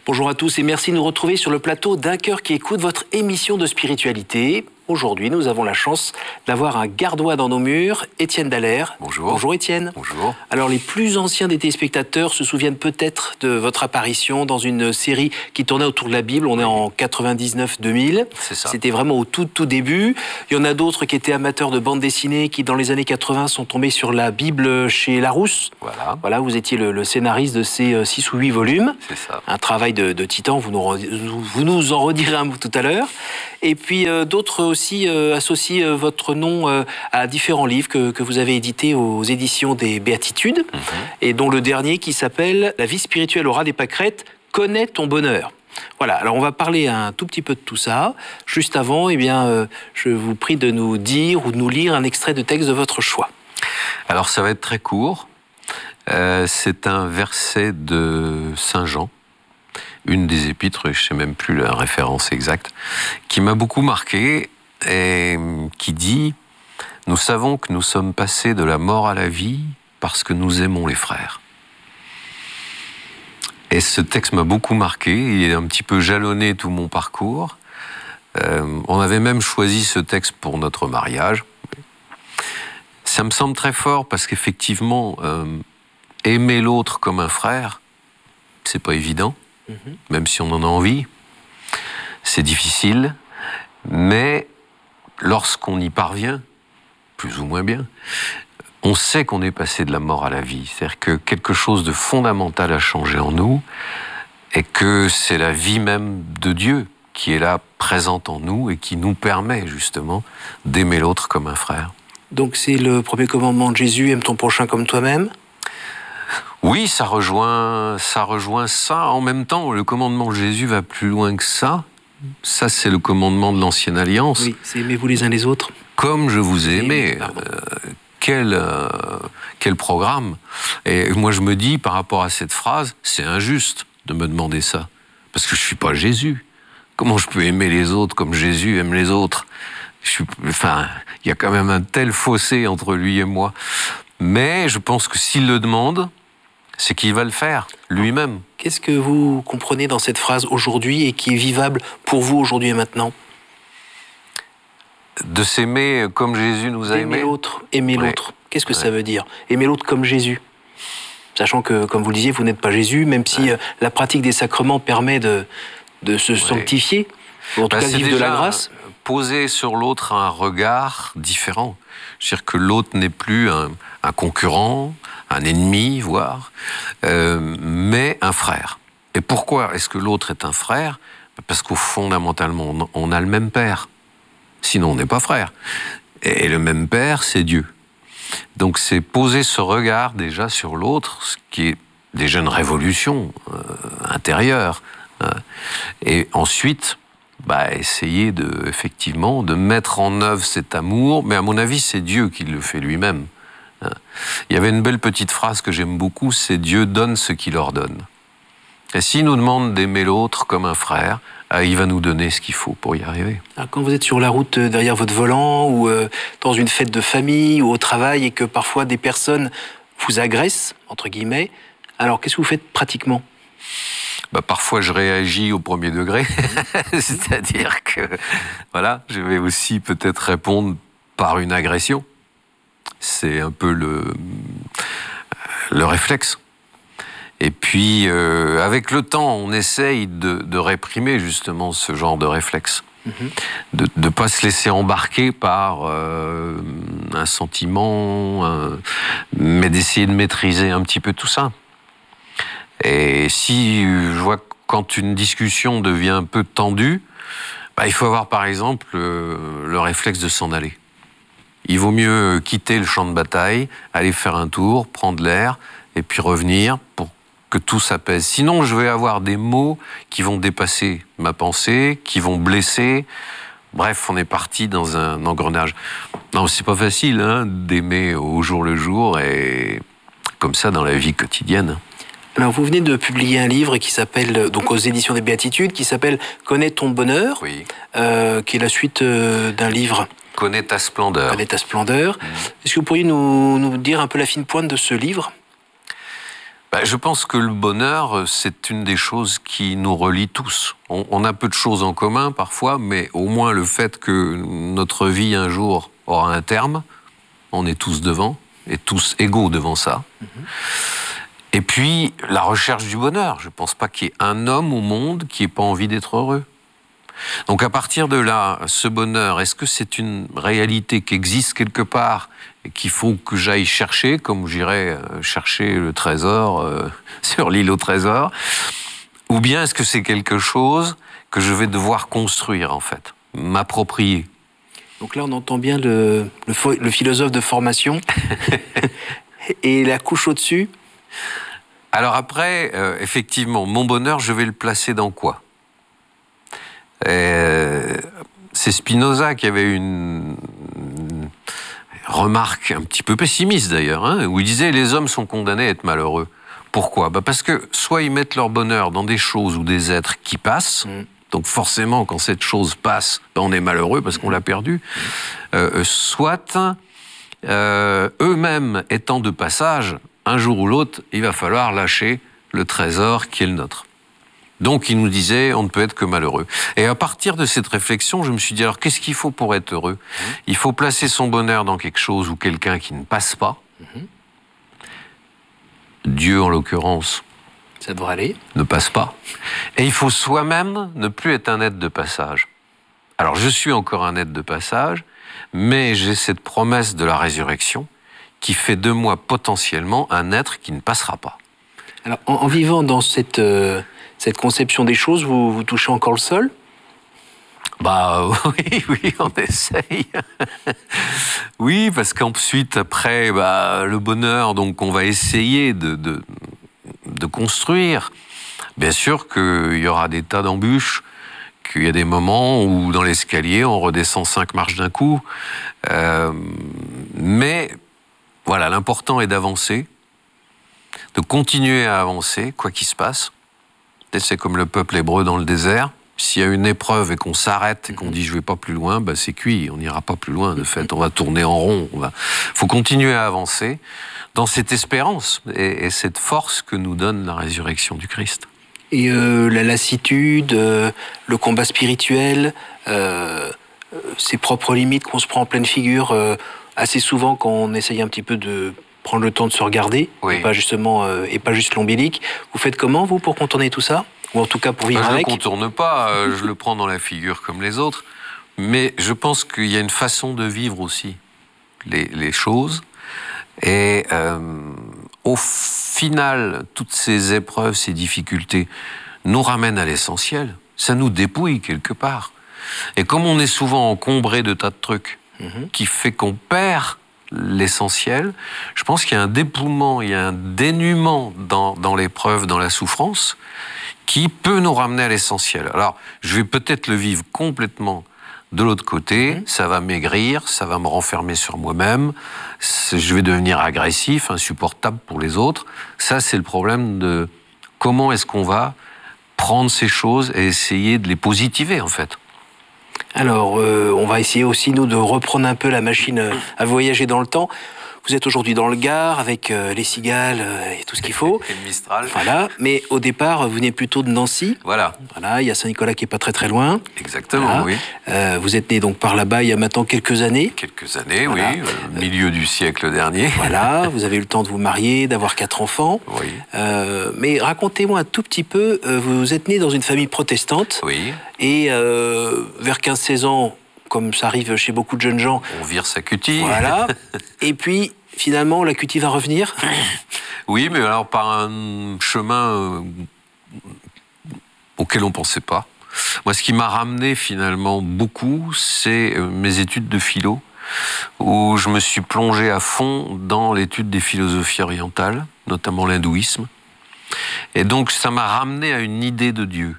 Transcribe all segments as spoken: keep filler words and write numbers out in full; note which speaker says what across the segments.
Speaker 1: Bonjour à tous et merci de nous retrouver sur le plateau d'Un cœur qui écoute, votre émission de spiritualité. Aujourd'hui, nous avons la chance d'avoir un gardois dans nos murs, Étienne Dallaire.
Speaker 2: Bonjour.
Speaker 1: Bonjour Étienne.
Speaker 2: Bonjour.
Speaker 1: Alors les plus anciens des téléspectateurs se souviennent peut-être de votre apparition dans une série qui tournait autour de la Bible. On est en quatre-vingt-dix-neuf deux mille.
Speaker 2: C'est ça.
Speaker 1: C'était vraiment au tout tout début. Il y en a d'autres qui étaient amateurs de bande dessinée qui dans les années quatre-vingts sont tombés sur la Bible chez Larousse.
Speaker 2: Voilà.
Speaker 1: Voilà, vous étiez le, le scénariste de ces six ou huit volumes.
Speaker 2: C'est ça.
Speaker 1: Un travail de, de titan, vous nous, vous nous en redirez un mot tout à l'heure. Et puis euh, d'autres aussi euh, associent euh, votre nom euh, à différents livres que, que vous avez édités aux éditions des Béatitudes, mmh. et dont le dernier qui s'appelle « La vie spirituelle au ras des pâquerettes, connais ton bonheur ». Voilà, alors on va parler un tout petit peu de tout ça. Juste avant, eh bien, euh, je vous prie de nous dire ou de nous lire un extrait de texte de votre choix.
Speaker 2: Alors ça va être très court. Euh, c'est un verset de Saint Jean, une des épîtres, je ne sais même plus la référence exacte, qui m'a beaucoup marqué et qui dit « Nous savons que nous sommes passés de la mort à la vie parce que nous aimons les frères ». Et ce texte m'a beaucoup marqué, il a un petit peu jalonné tout mon parcours. Euh, on avait même choisi ce texte pour notre mariage. Ça me semble très fort parce qu'effectivement, euh, aimer l'autre comme un frère, c'est pas évident. Même si on en a envie, c'est difficile, mais lorsqu'on y parvient, plus ou moins bien, on sait qu'on est passé de la mort à la vie. C'est-à-dire que quelque chose de fondamental a changé en nous, et que c'est la vie même de Dieu qui est là, présente en nous, et qui nous permet justement d'aimer l'autre comme un frère.
Speaker 1: Donc c'est le premier commandement de Jésus, aime ton prochain comme toi-même ?
Speaker 2: Oui, ça rejoint, ça rejoint ça. En même temps, le commandement de Jésus va plus loin que ça. Ça, c'est le commandement de l'Ancienne Alliance.
Speaker 1: Oui, c'est aimez-vous les uns les autres.
Speaker 2: Comme je vous ai aimé. Euh, quel, euh, quel programme. Et moi, je me dis, par rapport à cette phrase, c'est injuste de me demander ça. Parce que je ne suis pas Jésus. Comment je peux aimer les autres comme Jésus aime les autres ? je suis, Enfin, il y a quand même un tel fossé entre lui et moi. Mais je pense que s'il le demande, c'est qu'il va le faire, lui-même.
Speaker 1: Qu'est-ce que vous comprenez dans cette phrase aujourd'hui et qui est vivable pour vous aujourd'hui et maintenant ?
Speaker 2: De s'aimer comme Jésus nous a aimés.
Speaker 1: Aimer l'autre, aimer
Speaker 2: ouais.
Speaker 1: l'autre. Qu'est-ce que
Speaker 2: ouais.
Speaker 1: ça veut dire ? Aimer l'autre comme Jésus. Sachant que, comme vous le disiez, vous n'êtes pas Jésus, même si ouais. la pratique des sacrements permet de, de se ouais. sanctifier, ou en tout
Speaker 2: bah,
Speaker 1: cas vivre de la grâce.
Speaker 2: Poser sur l'autre un regard différent. C'est-à-dire que l'autre n'est plus un, un concurrent, un ennemi, voire, euh, mais un frère. Et pourquoi est-ce que l'autre est un frère ? Parce qu'au fondamentalement, on a le même père. Sinon, on n'est pas frère. Et le même père, c'est Dieu. Donc c'est poser ce regard déjà sur l'autre, ce qui est déjà une révolution euh, intérieure. Hein. Et ensuite, bah, essayer de, effectivement, de mettre en œuvre cet amour. Mais à mon avis, c'est Dieu qui le fait lui-même. Il y avait une belle petite phrase que j'aime beaucoup, c'est « Dieu donne ce qu'il ordonne ». Et s'il nous demande d'aimer l'autre comme un frère, il va nous donner ce qu'il faut pour y arriver.
Speaker 1: Alors quand vous êtes sur la route derrière votre volant, ou dans une fête de famille, ou au travail, et que parfois des personnes vous agressent, entre guillemets, alors qu'est-ce que vous faites pratiquement ?
Speaker 2: Bah, parfois, je réagis au premier degré. C'est-à-dire que, voilà, je vais aussi peut-être répondre par une agression. C'est un peu le, le réflexe. Et puis, euh, avec le temps, on essaye de, de réprimer justement ce genre de réflexe. Mm-hmm. De ne pas se laisser embarquer par euh, un sentiment, un, mais d'essayer de maîtriser un petit peu tout ça. Et si je vois que quand une discussion devient un peu tendue, bah, il faut avoir par exemple le, le réflexe de s'en aller. Il vaut mieux quitter le champ de bataille, aller faire un tour, prendre l'air, et puis revenir pour que tout s'apaise. Sinon, je vais avoir des mots qui vont dépasser ma pensée, qui vont blesser. Bref, on est parti dans un engrenage. Non, c'est pas facile hein, d'aimer au jour le jour, et comme ça dans la vie quotidienne.
Speaker 1: Alors, vous venez de publier un livre qui s'appelle, donc aux éditions des Béatitudes, qui s'appelle « Connais ton bonheur
Speaker 2: oui. »,
Speaker 1: euh, qui est la suite euh, d'un livre.
Speaker 2: Connais ta splendeur.
Speaker 1: Connais ta splendeur. Mmh. Est-ce que vous pourriez nous, nous dire un peu la fine pointe de ce livre ?
Speaker 2: Ben, je pense que le bonheur, c'est une des choses qui nous relie tous. On, on a peu de choses en commun parfois, mais au moins le fait que notre vie un jour aura un terme, on est tous devant, et tous égaux devant ça. Mmh. Et puis, la recherche du bonheur. Je ne pense pas qu'il y ait un homme au monde qui n'ait pas envie d'être heureux. Donc à partir de là, ce bonheur, est-ce que c'est une réalité qui existe quelque part et qu'il faut que j'aille chercher, comme j'irais chercher le trésor euh, sur l'île au trésor, ou bien est-ce que c'est quelque chose que je vais devoir construire en fait, m'approprier?
Speaker 1: Donc là, on entend bien le, le, le philosophe de formation et la couche au-dessus.
Speaker 2: Alors après, euh, effectivement, mon bonheur, je vais le placer dans quoi? Euh, c'est Spinoza qui avait une, une remarque un petit peu pessimiste d'ailleurs, hein, où il disait « les hommes sont condamnés à être malheureux ». Pourquoi? Bah parce que soit ils mettent leur bonheur dans des choses ou des êtres qui passent, mmh. donc forcément quand cette chose passe, bah on est malheureux parce qu'on l'a perdu, mmh. euh, soit euh, eux-mêmes étant de passage, un jour ou l'autre, il va falloir lâcher le trésor qui est le nôtre. Donc, il nous disait, on ne peut être que malheureux. Et à partir de cette réflexion, je me suis dit, alors, qu'est-ce qu'il faut pour être heureux? Mmh. Il faut placer son bonheur dans quelque chose ou quelqu'un qui ne passe pas. Mmh. Dieu, en l'occurrence,
Speaker 1: ça devrait aller,
Speaker 2: ne passe pas. Et il faut soi-même ne plus être un être de passage. Alors, je suis encore un être de passage, mais j'ai cette promesse de la résurrection qui fait de moi potentiellement un être qui ne passera pas.
Speaker 1: Alors, en, en vivant dans cette... Euh... Cette conception des choses, vous, vous touchez encore le sol?
Speaker 2: Bah oui, oui, on essaye. Oui, parce qu'ensuite, après, bah, le bonheur, donc on va essayer de, de, de construire. Bien sûr qu'il y aura des tas d'embûches, qu'il y a des moments où dans l'escalier, on redescend cinq marches d'un coup. Euh, mais voilà, l'important est d'avancer, de continuer à avancer, quoi qu'il se passe. C'est comme le peuple hébreu dans le désert. S'il y a une épreuve et qu'on s'arrête et qu'on dit « je vais pas plus loin », bah c'est cuit, on n'ira pas plus loin. De fait, on va tourner en rond. Il va... faut continuer à avancer dans cette espérance et, et cette force que nous donne la résurrection du Christ.
Speaker 1: Et euh, la lassitude, euh, le combat spirituel, euh, ses propres limites qu'on se prend en pleine figure euh, assez souvent quand on essaye un petit peu de... prendre le temps de se regarder, oui. et pas justement euh, et pas juste l'ombilique. Vous faites comment, vous, pour contourner tout ça? Ou en tout cas pour vivre
Speaker 2: ben,
Speaker 1: avec?
Speaker 2: Je ne contourne pas, euh, je le prends dans la figure comme les autres. Mais je pense qu'il y a une façon de vivre aussi les, les choses. Et euh, au final, toutes ces épreuves, ces difficultés nous ramènent à l'essentiel. Ça nous dépouille quelque part. Et comme on est souvent encombré de tas de trucs, mm-hmm. qui fait qu'on perd l'essentiel, je pense qu'il y a un dépouillement, il y a un dénuement dans, dans l'épreuve, dans la souffrance, qui peut nous ramener à l'essentiel. Alors, je vais peut-être le vivre complètement de l'autre côté, mmh. ça va maigrir, ça va me renfermer sur moi-même, je vais devenir agressif, insupportable pour les autres. Ça, c'est le problème de comment est-ce qu'on va prendre ces choses et essayer de les positiver, en fait.
Speaker 1: Alors, euh, on va essayer aussi, nous, de reprendre un peu la machine à voyager dans le temps. Vous êtes aujourd'hui dans le Gard avec euh, les cigales euh, et tout ce qu'il faut.
Speaker 2: Et le Mistral.
Speaker 1: Voilà. Mais au départ, vous venez plutôt de Nancy.
Speaker 2: Voilà.
Speaker 1: Voilà. Il y a Saint-Nicolas qui est pas très très loin.
Speaker 2: Exactement, voilà. Oui.
Speaker 1: Euh, vous êtes né donc par là-bas il y a maintenant quelques années.
Speaker 2: Quelques années, voilà. Oui. Au milieu euh, du siècle dernier.
Speaker 1: Voilà. Vous avez eu le temps de vous marier, d'avoir quatre enfants.
Speaker 2: Oui.
Speaker 1: Euh, mais racontez-moi un tout petit peu. Euh, vous êtes né dans une famille protestante.
Speaker 2: Oui.
Speaker 1: Et euh, vers quinze seize ans, comme ça arrive chez beaucoup de jeunes gens,
Speaker 2: on vire sa cutie.
Speaker 1: Voilà. Et puis, finalement, la cutie va revenir.
Speaker 2: Oui, mais alors par un chemin euh, auquel on ne pensait pas. Moi, ce qui m'a ramené finalement beaucoup, c'est euh, mes études de philo, où je me suis plongé à fond dans l'étude des philosophies orientales, notamment l'hindouisme. Et donc, ça m'a ramené à une idée de Dieu.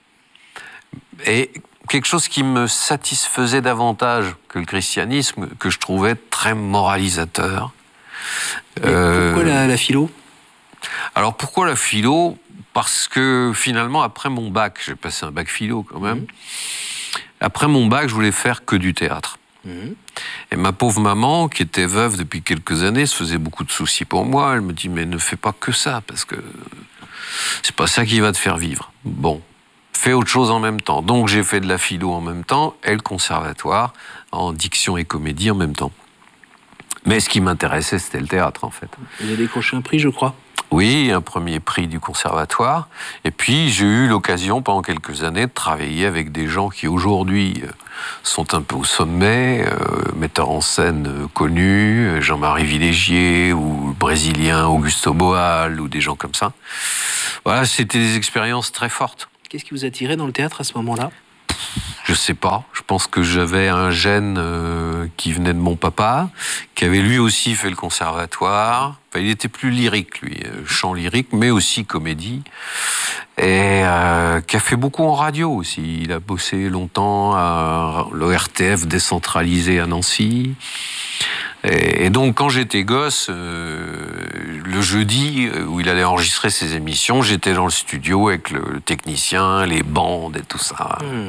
Speaker 2: Et quelque chose qui me satisfaisait davantage que le christianisme, que je trouvais très moralisateur.
Speaker 1: Euh... Pourquoi la, la philo?
Speaker 2: Alors pourquoi la philo? Parce que finalement, après mon bac, j'ai passé un bac philo quand même, mmh. après mon bac, je voulais faire que du théâtre.
Speaker 1: Mmh.
Speaker 2: Et ma pauvre maman, qui était veuve depuis quelques années, se faisait beaucoup de soucis pour moi. Elle me dit, mais ne fais pas que ça, parce que c'est pas ça qui va te faire vivre. Bon, fais autre chose en même temps. Donc j'ai fait de la philo en même temps et le conservatoire en diction et comédie en même temps. Mais ce qui m'intéressait, c'était le théâtre, en fait.
Speaker 1: Vous avez décroché un prix, je crois.
Speaker 2: Oui, un premier prix du conservatoire. Et puis, j'ai eu l'occasion, pendant quelques années, de travailler avec des gens qui, aujourd'hui, sont un peu au sommet, euh, metteurs en scène euh, connus, Jean-Marie Villégier, ou le Brésilien Augusto Boal, ou des gens comme ça. Voilà, c'était des expériences très fortes.
Speaker 1: Qu'est-ce qui vous attirait dans le théâtre à ce moment-là ?
Speaker 2: Je sais pas. Je pense que j'avais un gène euh, qui venait de mon papa, qui avait lui aussi fait le conservatoire. Enfin, il était plus lyrique, lui, euh, chant lyrique, mais aussi comédie. Et euh, qui a fait beaucoup en radio aussi. Il a bossé longtemps à l'O R T F décentralisé à Nancy. Et, et donc, quand j'étais gosse, euh, le jeudi, où il allait enregistrer ses émissions, j'étais dans le studio avec le, le technicien, les bandes et tout ça.
Speaker 1: Mmh.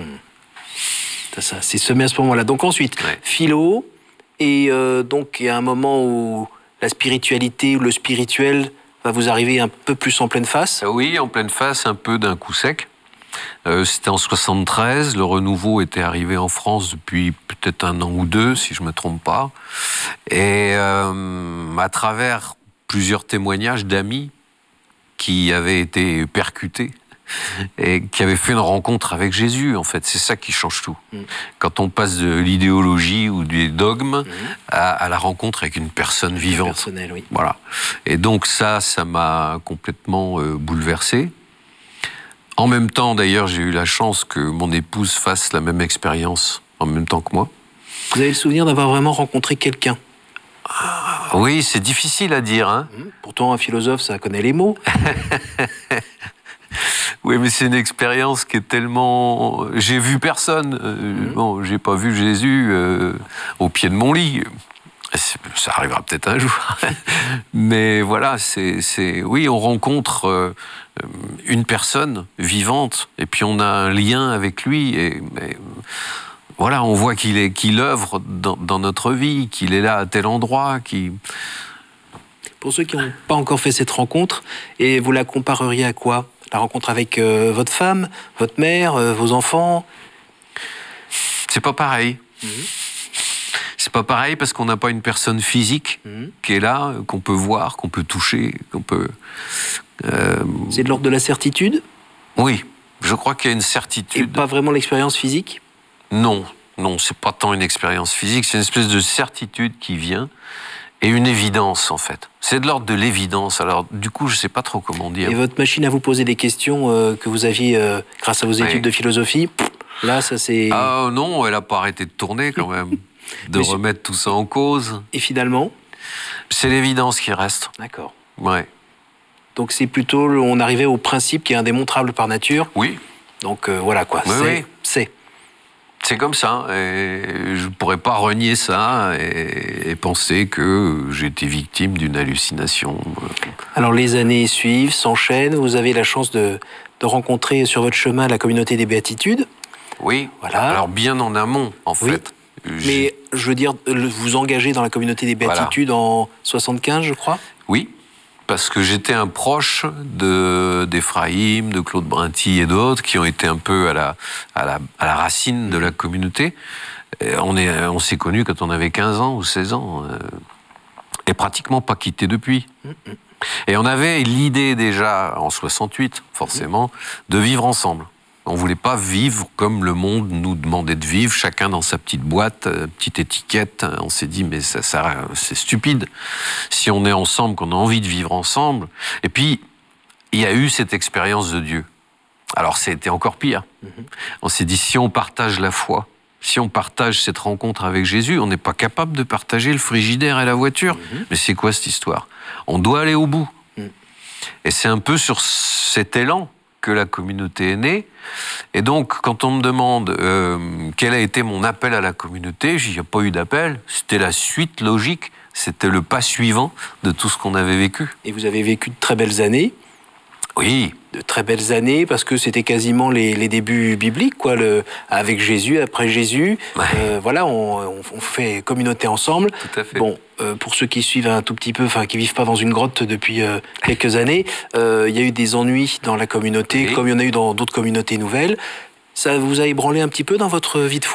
Speaker 1: Ça, c'est semé à ce moment-là. Donc ensuite,
Speaker 2: Ouais.
Speaker 1: philo, et euh, donc il y a un moment où la spiritualité ou le spirituel va vous arriver un peu plus en pleine face.
Speaker 2: Oui, en pleine face, un peu d'un coup sec. Euh, c'était en soixante-treize, le renouveau était arrivé en France depuis peut-être un an ou deux, si je ne me trompe pas. Et euh, à travers plusieurs témoignages d'amis qui avaient été percutés, et qui avait fait une rencontre avec Jésus, en fait. C'est ça qui change tout. Mmh. Quand on passe de l'idéologie ou des dogmes mmh. à, à la rencontre avec une personne vivante.
Speaker 1: Personnelle, oui.
Speaker 2: Voilà. Et donc ça, ça m'a complètement euh, bouleversé. En même temps, d'ailleurs, j'ai eu la chance que mon épouse fasse la même expérience en même temps que moi.
Speaker 1: Vous avez le souvenir d'avoir vraiment rencontré quelqu'un ?
Speaker 2: Ah, oui, c'est difficile à dire. Hein.
Speaker 1: Mmh. Pourtant, un philosophe, ça connaît les mots.
Speaker 2: Oui, mais c'est une expérience qui est tellement... J'ai vu personne. Euh, mmh. Bon, j'ai pas vu Jésus euh, au pied de mon lit. Ça arrivera peut-être un jour. Mais voilà, c'est, c'est... Oui, on rencontre euh, une personne vivante, et puis on a un lien avec lui. Et, et voilà, on voit qu'il est, qu'il œuvre dans, dans notre vie, qu'il est là à tel endroit, qu'il...
Speaker 1: Pour ceux qui n'ont pas encore fait cette rencontre, et vous la compareriez à quoi ? La rencontre avec euh, votre femme, votre mère, euh, vos enfants ?
Speaker 2: C'est pas pareil. Mmh. C'est pas pareil parce qu'on n'a pas une personne physique mmh. qui est là, qu'on peut voir, qu'on peut toucher, qu'on peut...
Speaker 1: Euh... C'est de l'ordre de la certitude ?
Speaker 2: Oui, je crois qu'il y a une certitude.
Speaker 1: Et pas vraiment l'expérience physique ?
Speaker 2: Non, non, c'est pas tant une expérience physique, c'est une espèce de certitude qui vient. Et une évidence, en fait. C'est de l'ordre de l'évidence. Alors, du coup, je ne sais pas trop comment dire.
Speaker 1: Et votre machine à vous poser des questions euh, que vous aviez euh, grâce à vos études oui. de philosophie, là, ça c'est...
Speaker 2: Ah non, elle n'a pas arrêté de tourner, quand même. de remettre tout ça en cause.
Speaker 1: Et finalement ?
Speaker 2: C'est l'évidence qui reste.
Speaker 1: D'accord.
Speaker 2: Ouais.
Speaker 1: Donc, c'est plutôt... On arrivait au principe qui est indémontrable par nature.
Speaker 2: Oui.
Speaker 1: Donc, euh, voilà, quoi.
Speaker 2: Oui,
Speaker 1: c'est...
Speaker 2: Oui.
Speaker 1: c'est.
Speaker 2: C'est comme ça, et je ne pourrais pas renier ça et, et penser que j'ai été victime d'une hallucination.
Speaker 1: Alors les années suivent, s'enchaînent, vous avez la chance de, de rencontrer sur votre chemin la communauté des Béatitudes.
Speaker 2: Oui, voilà. Alors bien en amont, en
Speaker 1: oui.
Speaker 2: fait.
Speaker 1: J'ai... Mais je veux dire, vous engagez dans la communauté des Béatitudes voilà. en soixante-quinze, je crois ?
Speaker 2: Oui. Parce que j'étais un proche de, d'Ephraïm, de Claude Brinty et d'autres qui ont été un peu à la, à la, à la racine de la communauté. Et on, est, on s'est connus quand on avait quinze ans ou seize ans. Euh, et pratiquement pas quittés depuis. Et on avait l'idée déjà, en soixante-huit, forcément, de vivre ensemble. On ne voulait pas vivre comme le monde nous demandait de vivre, chacun dans sa petite boîte, euh, petite étiquette. On s'est dit, mais ça, ça, c'est stupide. Si on est ensemble, qu'on a envie de vivre ensemble. Et puis, il y a eu cette expérience de Dieu. Alors, c'était encore pire. Mm-hmm. On s'est dit, si on partage la foi, si on partage cette rencontre avec Jésus, on n'est pas capable de partager le frigidaire et la voiture. Mm-hmm. Mais c'est quoi cette histoire ? On doit aller au bout. Mm. Et c'est un peu sur cet élan que la communauté est née. Et donc, quand on me demande euh, quel a été mon appel à la communauté, il n'y a pas eu d'appel. C'était la suite logique. C'était le pas suivant de tout ce qu'on avait vécu.
Speaker 1: Et vous avez vécu de très belles années.
Speaker 2: Oui.
Speaker 1: De très belles années, parce que c'était quasiment les, les débuts bibliques, quoi, le, avec Jésus, après Jésus.
Speaker 2: Ouais.
Speaker 1: Euh, voilà, on, on, on fait communauté ensemble.
Speaker 2: Tout à fait.
Speaker 1: Bon, euh, pour ceux qui suivent un tout petit peu, enfin, qui vivent pas dans une grotte depuis euh, quelques années, euh, il y a eu des ennuis dans la communauté, oui. Comme il y en a eu dans d'autres communautés nouvelles. Ça vous a ébranlé un petit peu dans votre vie de foi ?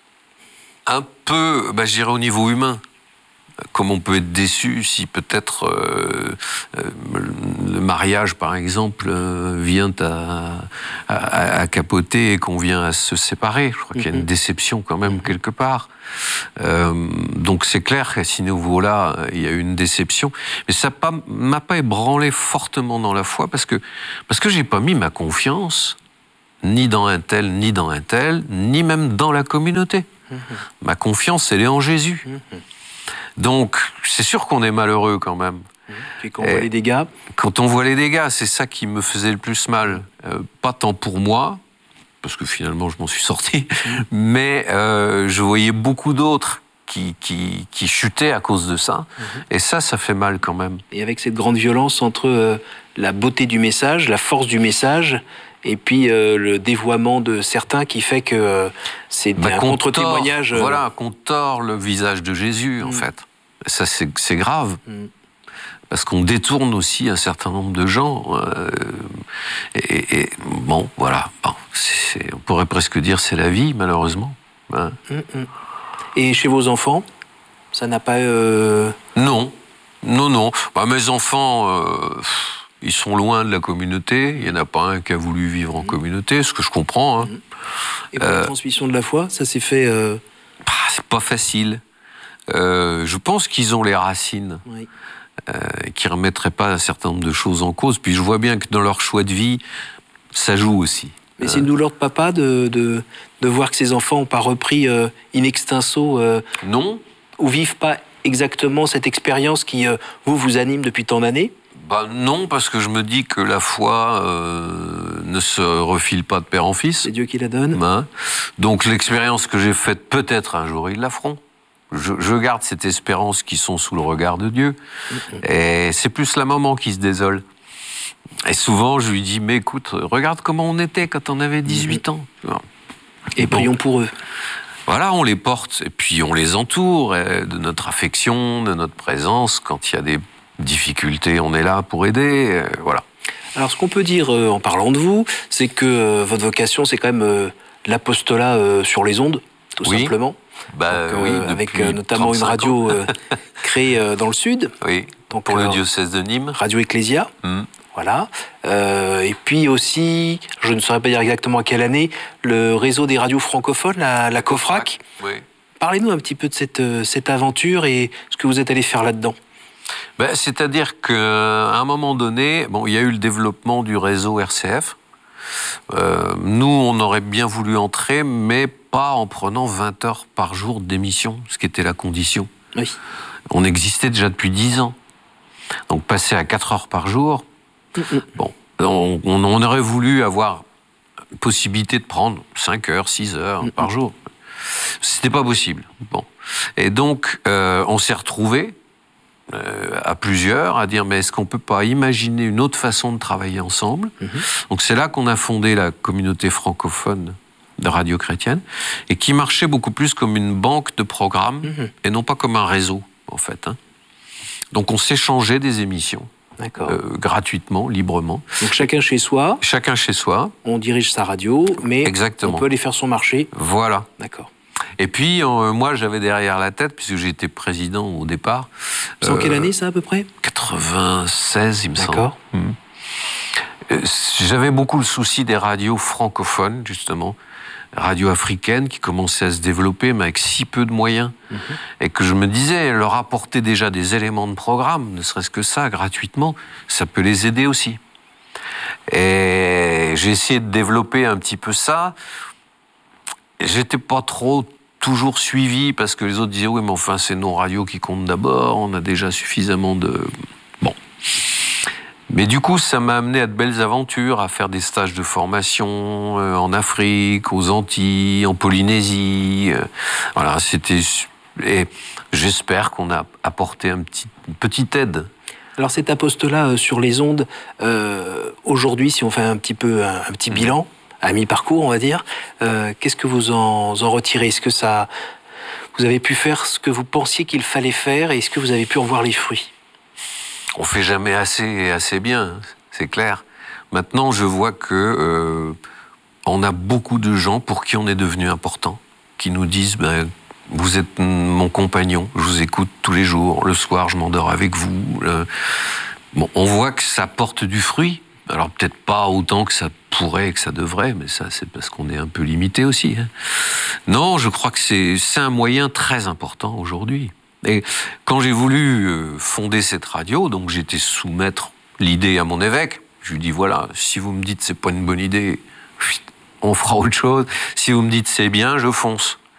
Speaker 2: Un peu, bah, je dirais au niveau humain. Comme on peut être déçu si peut-être euh, euh, le mariage, par exemple, euh, vient à, à, à capoter et qu'on vient à se séparer. Je crois mm-hmm. qu'il y a une déception quand même mm-hmm. quelque part. Euh, donc c'est clair qu'à ce niveau-là, il y a eu une déception. Mais ça pas, m'a pas ébranlé fortement dans la foi parce que, parce que j'ai pas mis ma confiance ni dans un tel, ni dans un tel, ni même dans la communauté. Mm-hmm. Ma confiance, elle est en Jésus. Mm-hmm. Donc, c'est sûr qu'on est malheureux quand même.
Speaker 1: Puis quand on voit les dégâts.
Speaker 2: Quand on voit les dégâts, c'est ça qui me faisait le plus mal. Euh, pas tant pour moi, parce que finalement je m'en suis sorti, mmh. mais euh, je voyais beaucoup d'autres qui, qui, qui chutaient à cause de ça. Mmh. Et ça, ça fait mal quand même.
Speaker 1: Et avec cette grande violence entre euh, la beauté du message, la force du message, et puis euh, le dévoiement de certains qui fait que euh, c'est bah, un contre-témoignage.
Speaker 2: Euh... Voilà, qu'on tord le visage de Jésus, mmh. en fait. Ça, c'est, c'est grave. Mmh. Parce qu'on détourne aussi un certain nombre de gens. Euh, et, et bon, voilà. Bon, c'est, on pourrait presque dire c'est la vie, malheureusement. Hein.
Speaker 1: Mmh, mmh. Et chez vos enfants, ça n'a pas... Euh...
Speaker 2: Non. Non, non. Bah, mes enfants... Euh, Ils sont loin de la communauté. Il n'y en a pas un qui a voulu vivre en mmh. communauté, ce que je comprends. Hein.
Speaker 1: Et pour euh, la transmission de la foi, ça s'est fait... Euh...
Speaker 2: Bah, c'est pas facile. Euh, je pense qu'ils ont les racines, oui. euh, qui ne remettraient pas un certain nombre de choses en cause. Puis je vois bien que dans leur choix de vie, ça joue aussi.
Speaker 1: Mais c'est une douleur de papa de, de, de voir que ses enfants n'ont pas repris euh, in extenso... Euh,
Speaker 2: non.
Speaker 1: Ou vivent pas exactement cette expérience qui, euh, vous, vous anime depuis tant d'années.
Speaker 2: Bah non, parce que je me dis que la foi euh, ne se refile pas de père en fils.
Speaker 1: C'est Dieu qui la donne.
Speaker 2: Hein. Donc l'expérience que j'ai faite, peut-être un jour ils la feront. Je, je garde cette espérance qu'ils sont sous le regard de Dieu. Mm-hmm. Et c'est plus la maman qui se désole. Et souvent, je lui dis, mais écoute, regarde comment on était quand on avait dix-huit mm-hmm. ans.
Speaker 1: Et bon. Prions pour eux.
Speaker 2: Voilà, on les porte, et puis on les entoure de notre affection, de notre présence. Quand il y a des difficultés, on est là pour aider, euh, voilà.
Speaker 1: Alors, ce qu'on peut dire euh, en parlant de vous, c'est que euh, votre vocation, c'est quand même euh, l'apostolat euh, sur les ondes, tout
Speaker 2: oui.
Speaker 1: simplement.
Speaker 2: Bah,
Speaker 1: Donc,
Speaker 2: oui,
Speaker 1: euh, avec euh, notamment une radio euh, créée euh, dans le sud.
Speaker 2: Oui, donc, pour euh, le diocèse de Nîmes.
Speaker 1: Radio Ecclésia. Mm. Voilà. Euh, et puis aussi, je ne saurais pas dire exactement à quelle année, le réseau des radios francophones, la, la COFRAC.
Speaker 2: Oui.
Speaker 1: Parlez-nous un petit peu de cette, cette aventure et ce que vous êtes allé faire là-dedans.
Speaker 2: Ben, c'est-à-dire qu'à un moment donné, bon, il y a eu le développement du réseau R C F. Euh, nous, on aurait bien voulu entrer, mais pas en prenant vingt heures par jour d'émission, ce qui était la condition.
Speaker 1: Oui.
Speaker 2: On existait déjà depuis dix ans. Donc passer à quatre heures par jour, mmh. bon, on, on aurait voulu avoir possibilité de prendre cinq heures, six heures mmh. par jour. C'était pas possible. Bon. Et donc, euh, on s'est retrouvés euh, à plusieurs à dire, mais est-ce qu'on peut pas imaginer une autre façon de travailler ensemble ? Mmh. Donc c'est là qu'on a fondé la communauté francophone de radio chrétienne, et qui marchait beaucoup plus comme une banque de programmes, mmh. et non pas comme un réseau, en fait. Hein. Donc on s'échangeait des émissions.
Speaker 1: D'accord.
Speaker 2: Euh, gratuitement, librement.
Speaker 1: Donc chacun chez soi.
Speaker 2: Chacun chez soi.
Speaker 1: On dirige sa radio, mais
Speaker 2: exactement.
Speaker 1: On peut aller faire son marché.
Speaker 2: Voilà.
Speaker 1: D'accord.
Speaker 2: Et puis, euh, moi, j'avais derrière la tête, puisque j'étais président au départ.
Speaker 1: C'est en euh, quelle année, ça, à peu près ?
Speaker 2: quatre-vingt-seize, il me semble.
Speaker 1: D'accord.
Speaker 2: Mmh. Euh, j'avais beaucoup le souci des radios francophones, justement. Radio africaine qui commençait à se développer, mais avec si peu de moyens. Mmh. Et que je me disais, leur apporter déjà des éléments de programme, ne serait-ce que ça, gratuitement, ça peut les aider aussi. Et j'ai essayé de développer un petit peu ça. J'étais pas trop toujours suivi, parce que les autres disaient, oui, mais enfin, c'est nos radios qui comptent d'abord, on a déjà suffisamment de... Bon. Mais du coup, ça m'a amené à de belles aventures, à faire des stages de formation euh, en Afrique, aux Antilles, en Polynésie. Euh, voilà, c'était... Et j'espère qu'on a apporté un petit, une petite aide
Speaker 1: Alors cet poste-là euh, sur les ondes, euh, aujourd'hui, si on fait un petit peu un, un petit bilan, à mi-parcours, on va dire, euh, qu'est-ce que vous en, en retirez? Est-ce que ça, vous avez pu faire ce que vous pensiez qu'il fallait faire et est-ce que vous avez pu en voir les fruits?
Speaker 2: On fait jamais assez et assez bien, c'est clair. Maintenant, je vois que euh, on a beaucoup de gens pour qui on est devenu important, qui nous disent ben, vous êtes mon compagnon, je vous écoute tous les jours, le soir je m'endors avec vous. Le... Bon, on voit que ça porte du fruit. Alors peut-être pas autant que ça pourrait et que ça devrait, mais ça c'est parce qu'on est un peu limité aussi. Hein. Non, je crois que c'est, c'est un moyen très important aujourd'hui. Et quand j'ai voulu fonder cette radio, donc j'étais soumettre l'idée à mon évêque. Je lui dis voilà, si vous me dites c'est pas une bonne idée, on fera autre chose. Si vous me dites c'est bien, je fonce.